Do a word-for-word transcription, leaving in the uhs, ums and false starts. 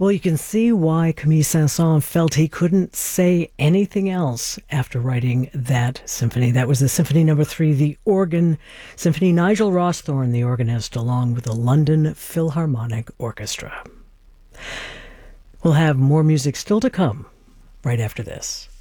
Well, you can see why Camille Saint-Saëns felt he couldn't say anything else after writing that symphony. That was the Symphony Number Three, the organ symphony. Nigel Rawsthorne, the organist, along with the London Philharmonic Orchestra. We'll have more music still to come right after this.